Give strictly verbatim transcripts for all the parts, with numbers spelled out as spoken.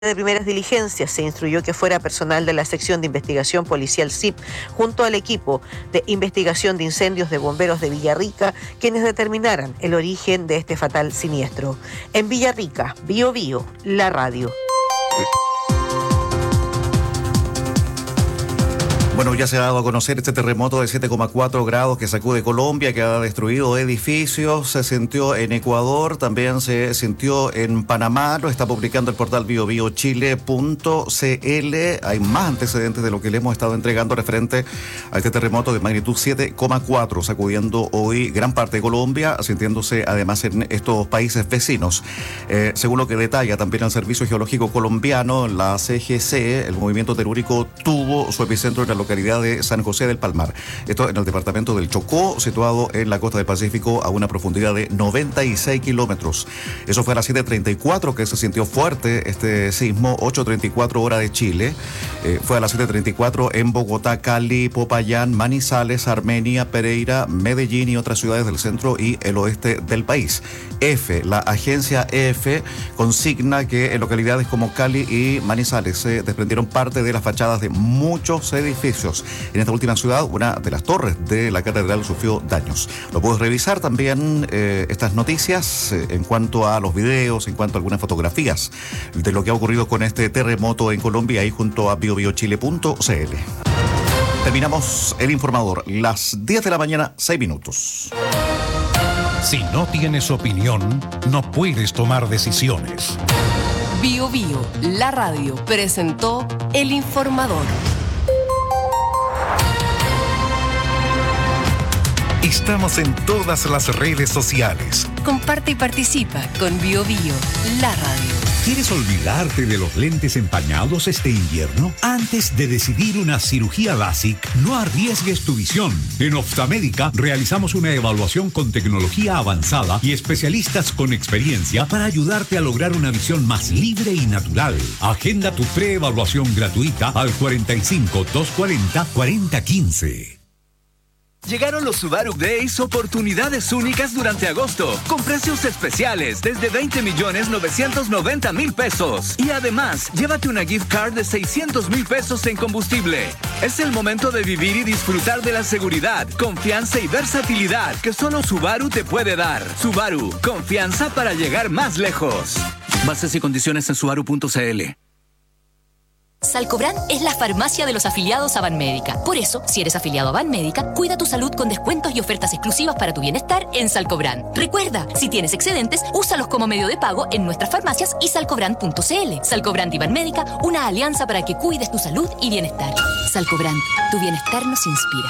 de primeras diligencias se instruyó que fuera personal de la sección de investigación policial S I P junto al equipo de investigación de incendios de bomberos de Villarrica quienes determinaran el origen de este fatal siniestro. En Villarrica, Bío Bío, la radio. Bueno, ya se ha dado a conocer este terremoto de siete coma cuatro grados que sacude Colombia, que ha destruido edificios. Se sintió en Ecuador, también se sintió en Panamá. Lo está publicando el portal bio bio chile punto c l. Hay más antecedentes de lo que le hemos estado entregando referente a este terremoto de magnitud siete coma cuatro, sacudiendo hoy gran parte de Colombia, sintiéndose además en estos países vecinos. Eh, según lo que detalla también el Servicio Geológico Colombiano, la C G C, el movimiento telúrico tuvo su epicentro en la localidad de San José del Palmar. Esto en el departamento del Chocó, situado en la costa del Pacífico a una profundidad de noventa y seis kilómetros. Eso fue a las siete treinta y cuatro que se sintió fuerte este sismo, ocho treinta y cuatro hora de Chile. Eh, fue a las siete treinta y cuatro en Bogotá, Cali, Popayán, Manizales, Armenia, Pereira, Medellín y otras ciudades del centro y el oeste del país. F, la agencia E F consigna que en localidades como Cali y Manizales se desprendieron parte de las fachadas de muchos edificios. En esta última ciudad, una de las torres de la catedral sufrió daños. Lo puedes revisar también eh, estas noticias eh, en cuanto a los videos, en cuanto a algunas fotografías de lo que ha ocurrido con este terremoto en Colombia ahí junto a bio bio chile punto c l. Terminamos el informador, las diez de la mañana, seis minutos. Si no tienes opinión, no puedes tomar decisiones. Bio Bio, la radio, presentó El Informador. Estamos en todas las redes sociales. Comparte y participa con Bio Bio, la radio. ¿Quieres olvidarte de los lentes empañados este invierno? Antes de decidir una cirugía LASIK, no arriesgues tu visión. En Optamédica realizamos una evaluación con tecnología avanzada y especialistas con experiencia para ayudarte a lograr una visión más libre y natural. Agenda tu preevaluación gratuita al cuarenta y cinco, doscientos cuarenta, cuarenta quince. Llegaron los Subaru Days, oportunidades únicas durante agosto, con precios especiales desde veinte millones novecientos noventa mil pesos. Y además, llévate una gift card de seiscientos mil pesos en combustible. Es el momento de vivir y disfrutar de la seguridad, confianza y versatilidad que solo Subaru te puede dar. Subaru, confianza para llegar más lejos. Bases y condiciones en subaru punto c l. Salcobran es la farmacia de los afiliados a Banmédica. Por eso, si eres afiliado a Banmédica, cuida tu salud con descuentos y ofertas exclusivas para tu bienestar en Salcobran. Recuerda, si tienes excedentes, úsalos como medio de pago en nuestras farmacias y salcobran punto c l. Salcobran y Banmédica, una alianza para que cuides tu salud y bienestar. Salcobran, tu bienestar nos inspira.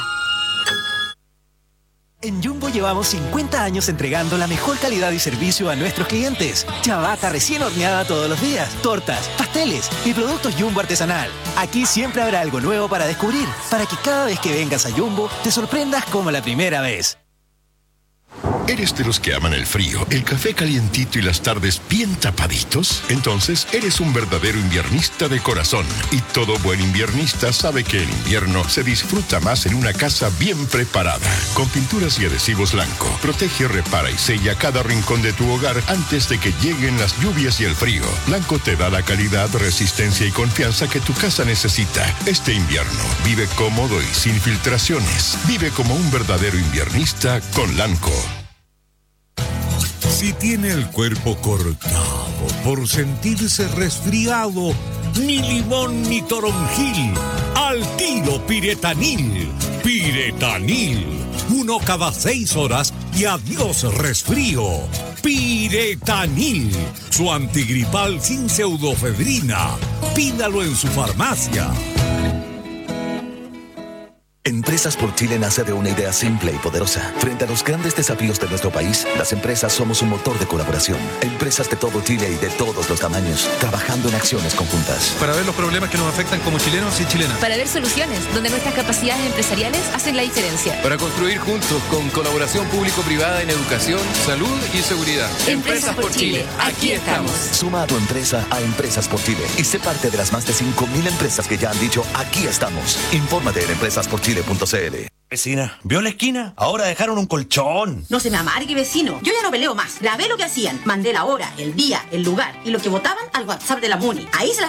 En Jumbo llevamos cincuenta años entregando la mejor calidad y servicio a nuestros clientes. Ciabatta recién horneada todos los días, tortas, pasteles y productos Jumbo artesanal. Aquí siempre habrá algo nuevo para descubrir, para que cada vez que vengas a Jumbo te sorprendas como la primera vez. ¿Eres de los que aman el frío, el café calientito y las tardes bien tapaditos? Entonces, eres un verdadero inviernista de corazón. Y todo buen inviernista sabe que el invierno se disfruta más en una casa bien preparada. Con pinturas y adhesivos Lanco, protege, repara y sella cada rincón de tu hogar antes de que lleguen las lluvias y el frío. Lanco te da la calidad, resistencia y confianza que tu casa necesita. Este invierno, vive cómodo y sin filtraciones. Vive como un verdadero inviernista con Lanco. Si tiene el cuerpo cortado por sentirse resfriado, ni limón ni toronjil, al tiro Piretanil. Piretanil, uno cada seis horas y adiós resfrío. Piretanil, su antigripal sin pseudofedrina. Pídalo en su farmacia. Empresas por Chile nace de una idea simple y poderosa. Frente a los grandes desafíos de nuestro país, las empresas somos un motor de colaboración. Empresas de todo Chile y de todos los tamaños, trabajando en acciones conjuntas. Para ver los problemas que nos afectan como chilenos y chilenas. Para ver soluciones donde nuestras capacidades empresariales hacen la diferencia. Para construir juntos con colaboración público-privada en educación, salud y seguridad. Empresas por Chile, aquí estamos. Suma a tu empresa a Empresas por Chile y sé parte de las más de cinco mil empresas que ya han dicho aquí estamos. Infórmate en empresas por chile punto c l. Vecina, ¿vio la esquina? Ahora dejaron un colchón. No se me amargue, vecino. Yo ya no peleo más. Grabé lo que hacían. Mandé la hora, el día, el lugar y lo que votaban al WhatsApp de la MUNI. Ahí se las